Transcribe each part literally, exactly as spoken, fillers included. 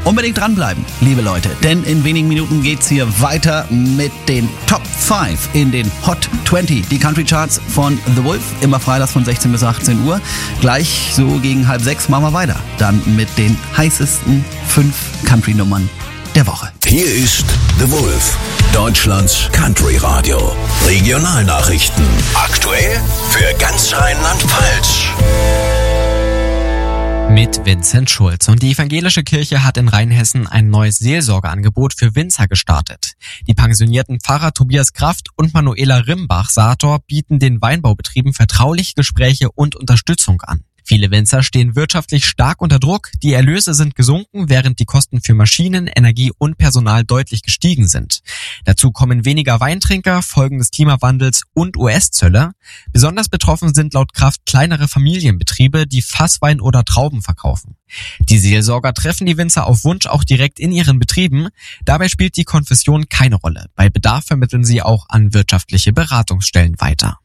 Unbedingt dranbleiben, liebe Leute, denn in wenigen Minuten geht's hier weiter mit den Top fünf in den Hot zwanzig. Die Country Charts von The Wolf, immer freitags von sechzehn bis achtzehn Uhr. Gleich so gegen halb sechs machen wir weiter. Dann mit den heißesten fünf Country-Nummern der Woche. Hier ist The Wolf, Deutschlands Country-Radio. Regionalnachrichten. Aktuell für ganz Rheinland-Pfalz. Mit Vincent Schulz. Und die evangelische Kirche hat in Rheinhessen ein neues Seelsorgeangebot für Winzer gestartet. Die pensionierten Pfarrer Tobias Kraft und Manuela Rimbach-Sator bieten den Weinbaubetrieben vertrauliche Gespräche und Unterstützung an. Viele Winzer stehen wirtschaftlich stark unter Druck, die Erlöse sind gesunken, während die Kosten für Maschinen, Energie und Personal deutlich gestiegen sind. Dazu kommen weniger Weintrinker, Folgen des Klimawandels und U S-Zölle. Besonders betroffen sind laut Kraft kleinere Familienbetriebe, die Fasswein oder Trauben verkaufen. Die Seelsorger treffen die Winzer auf Wunsch auch direkt in ihren Betrieben. Dabei spielt die Konfession keine Rolle. Bei Bedarf vermitteln sie auch an wirtschaftliche Beratungsstellen weiter.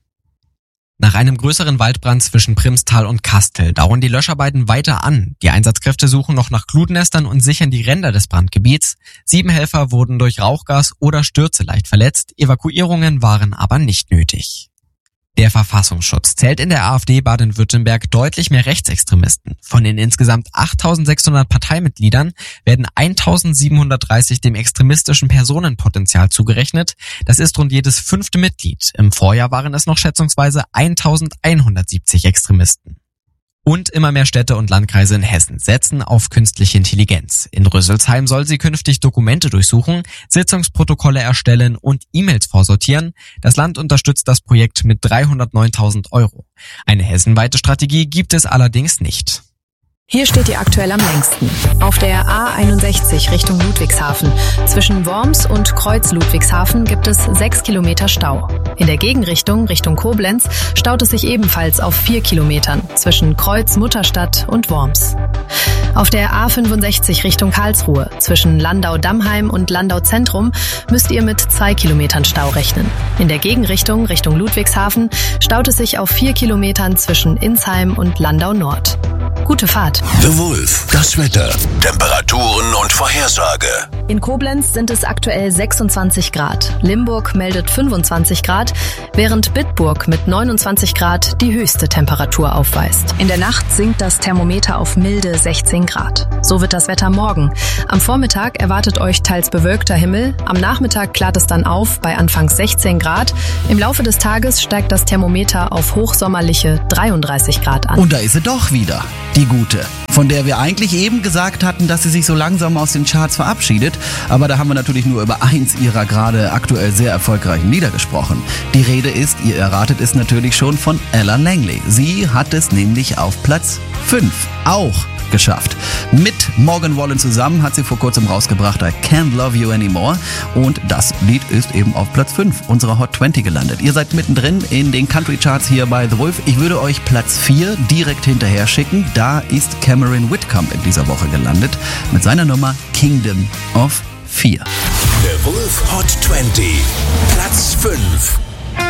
Nach einem größeren Waldbrand zwischen Primstal und Kastel dauern die Löscharbeiten weiter an. Die Einsatzkräfte suchen noch nach Glutnestern und sichern die Ränder des Brandgebiets. Sieben Helfer wurden durch Rauchgas oder Stürze leicht verletzt. Evakuierungen waren aber nicht nötig. Der Verfassungsschutz zählt in der AfD Baden-Württemberg deutlich mehr Rechtsextremisten. Von den insgesamt achttausendsechshundert Parteimitgliedern werden eintausendsiebenhundertdreißig dem extremistischen Personenpotenzial zugerechnet. Das ist rund jedes fünfte Mitglied. Im Vorjahr waren es noch schätzungsweise eintausendeinhundertsiebzig Extremisten. Und immer mehr Städte und Landkreise in Hessen setzen auf künstliche Intelligenz. In Rüsselsheim soll sie künftig Dokumente durchsuchen, Sitzungsprotokolle erstellen und E-Mails vorsortieren. Das Land unterstützt das Projekt mit dreihundertneuntausend Euro. Eine hessenweite Strategie gibt es allerdings nicht. Hier steht die aktuell am längsten. Auf der A einundsechzig Richtung Ludwigshafen. Zwischen Worms und Kreuz Ludwigshafen gibt es sechs Kilometer Stau. In der Gegenrichtung, Richtung Koblenz, staut es sich ebenfalls auf vier Kilometern zwischen Kreuz Mutterstadt und Worms. Auf der A fünfundsechzig Richtung Karlsruhe. Zwischen Landau-Dammheim und Landau-Zentrum müsst ihr mit zwei Kilometern Stau rechnen. In der Gegenrichtung, Richtung Ludwigshafen, staut es sich auf vier Kilometern zwischen Insheim und Landau-Nord. Gute Fahrt. The Wolf, das Wetter, Temperaturen und Vorhersage. In Koblenz sind es aktuell sechsundzwanzig Grad. Limburg meldet fünfundzwanzig Grad, während Bitburg mit neunundzwanzig Grad die höchste Temperatur aufweist. In der Nacht sinkt das Thermometer auf milde sechzehn Grad. So wird das Wetter morgen. Am Vormittag erwartet euch teils bewölkter Himmel. Am Nachmittag klart es dann auf bei anfangs sechzehn Grad. Im Laufe des Tages steigt das Thermometer auf hochsommerliche dreiunddreißig Grad an. Und da ist sie doch wieder, die gute, von der wir eigentlich eben gesagt hatten, dass sie sich so langsam aus den Charts verabschiedet. Aber da haben wir natürlich nur über eins ihrer gerade aktuell sehr erfolgreichen Lieder gesprochen. Die Rede ist, ihr erratet es natürlich schon, von Ella Langley. Sie hat es nämlich auf Platz fünf auch geschafft. Mit Morgan Wallen zusammen hat sie vor kurzem rausgebracht I Can't Love You Anymore und das Lied ist eben auf Platz fünf unserer Hot zwanzig gelandet. Ihr seid mittendrin in den Country Charts hier bei The Wolf. Ich würde euch Platz vier direkt hinterher schicken. Da ist Cameron Whitcomb in dieser Woche gelandet mit seiner Nummer Kingdom of Fear. The Wolf Hot zwanzig, Platz fünf.